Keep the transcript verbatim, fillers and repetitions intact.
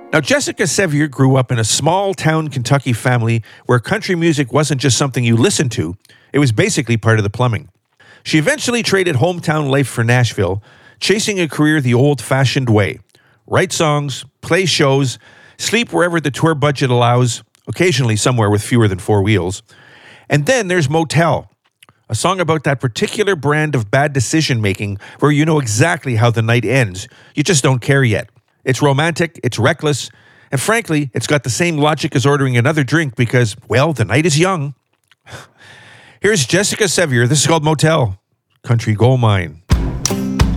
Now, Jessica Sevier grew up in a small town Kentucky family where country music wasn't just something you listened to, it was basically part of the plumbing. She eventually traded hometown life for Nashville, chasing a career the old-fashioned way. Write songs, play shows, sleep wherever the tour budget allows, occasionally somewhere with fewer than four wheels. And then there's Motel, a song about that particular brand of bad decision-making where you know exactly how the night ends, you just don't care yet. It's romantic, it's reckless, and frankly, it's got the same logic as ordering another drink because, well, the night is young. Here's Jessica Sevier. This is called Motel, Country Gold Mine.